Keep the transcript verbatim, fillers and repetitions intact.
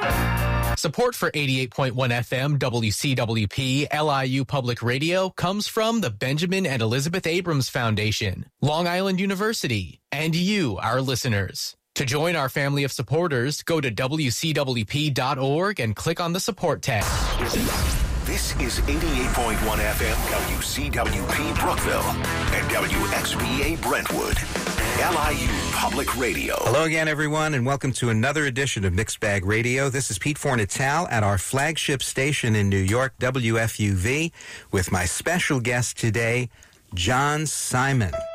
Support for eighty-eight point one F M W C W P L I U Public Radio comes from the Benjamin and Elizabeth Abrams Foundation, Long Island University, and you, our listeners. To join our family of supporters, go to W C W P dot org and click on the support tab. This is eighty-eight point one F M W C W P Brookville and W X B A Brentwood. L I U Public Radio. Hello again, everyone, and welcome to another edition of Mixed Bag Radio. This is Pete Fornatal at our flagship station in New York, W F U V, with my special guest today, John Simon.